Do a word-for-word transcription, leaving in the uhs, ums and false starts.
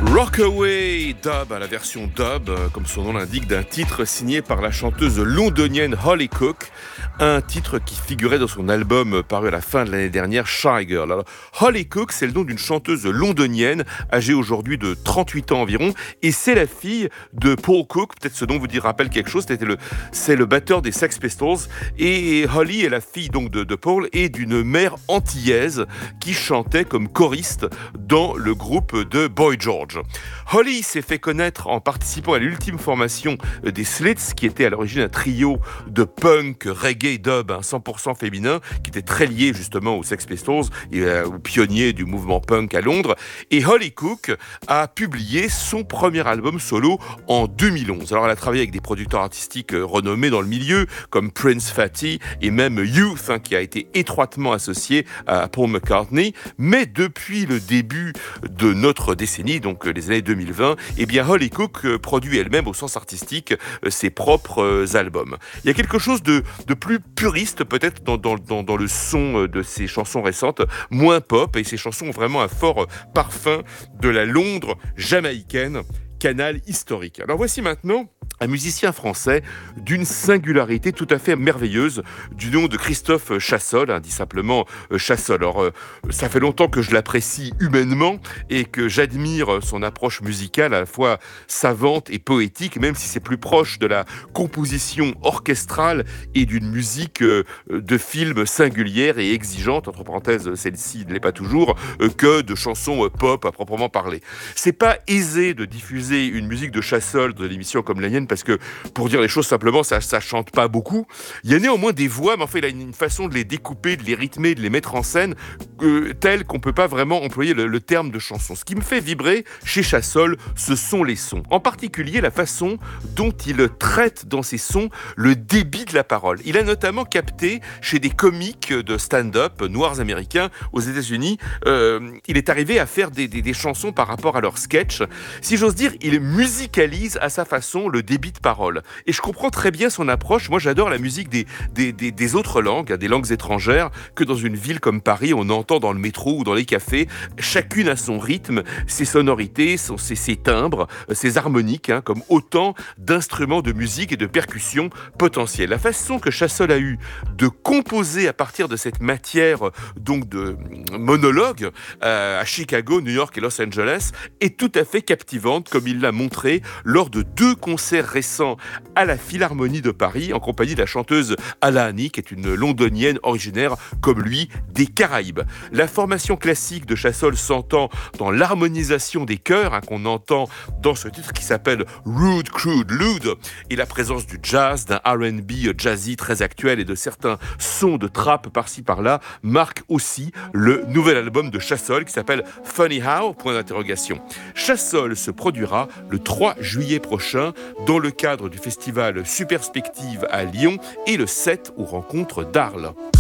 Rockaway Dub, à la version dub, comme son nom l'indique, d'un titre signé par la chanteuse londonienne Holly Cook, un titre qui figurait dans son album paru à la fin de l'année dernière, Shy Girl. Alors, Holly Cook, c'est le nom d'une chanteuse londonienne, âgée aujourd'hui de trente-huit ans environ, et c'est la fille de Paul Cook, peut-être ce nom vous dit rappelle quelque chose, c'était le, c'est le batteur des Sex Pistols, et Holly est la fille donc de, de Paul et d'une mère antillaise qui chantait comme choriste dans le groupe de Boy George. Holly s'est fait connaître en participant à l'ultime formation des Slits, qui était à l'origine un trio de punk, reggae, dub, hein, cent pour cent féminin, qui était très lié justement aux Sex Pistols et euh, aux pionniers du mouvement punk à Londres. Et Holly Cook a publié son premier album solo en deux mille onze. Alors elle a travaillé avec des producteurs artistiques renommés dans le milieu, comme Prince Fatty et même Youth, hein, qui a été étroitement associé à Paul McCartney. Mais depuis le début de notre décennie, donc les années deux mille vingt, eh bien Holly Cook produit elle-même au sens artistique ses propres albums. Il y a quelque chose de, de plus puriste peut-être dans, dans, dans, dans le son de ses chansons récentes, moins pop, et ses chansons ont vraiment un fort parfum de la Londres jamaïcaine, canal historique. Alors voici maintenant un musicien français d'une singularité tout à fait merveilleuse, du nom de Christophe Chassol, hein, dit simplement euh, Chassol. Alors, euh, ça fait longtemps que je l'apprécie humainement et que j'admire son approche musicale à la fois savante et poétique, même si c'est plus proche de la composition orchestrale et d'une musique euh, de film singulière et exigeante, entre parenthèses, celle-ci ne l'est pas toujours, euh, que de chansons euh, pop à proprement parler. C'est pas aisé de diffuser une musique de Chassol dans l'émission comme la mienne, parce que, pour dire les choses simplement, ça, ça chante pas beaucoup. Il y a néanmoins des voix, mais en fait, il a une, une façon de les découper, de les rythmer, de les mettre en scène, euh, telle qu'on peut pas vraiment employer le, le terme de chanson. Ce qui me fait vibrer chez Chassol, ce sont les sons. En particulier, la façon dont il traite dans ses sons le débit de la parole. Il a notamment capté chez des comiques de stand-up noirs américains aux États-Unis, euh, il est arrivé à faire des, des, des chansons par rapport à leurs sketchs. Si j'ose dire, il musicalise à sa façon le débit de parole. Et je comprends très bien son approche. Moi, j'adore la musique des, des, des, des autres langues, des langues étrangères, que dans une ville comme Paris, on entend dans le métro ou dans les cafés. Chacune a son rythme, ses sonorités, son, ses, ses timbres, ses harmoniques, hein, comme autant d'instruments de musique et de percussions potentiels. La façon que Chassol a eu de composer à partir de cette matière donc de monologue euh, à Chicago, New York et Los Angeles est tout à fait captivante, comme il l'a montré lors de deux concerts récents à la Philharmonie de Paris, en compagnie de la chanteuse Alahani, qui est une londonienne originaire, comme lui, des Caraïbes. La formation classique de Chassol s'entend dans l'harmonisation des chœurs, hein, qu'on entend dans ce titre qui s'appelle Rude, Crude, Lude, et la présence du jazz, d'un R and B jazzy très actuel et de certains sons de trap par-ci par-là, marque aussi le nouvel album de Chassol qui s'appelle Funny How, point d'interrogation. Chassol se produira le trois juillet prochain dans le cadre du festival Superspective à Lyon et le sept aux Rencontres d'Arles.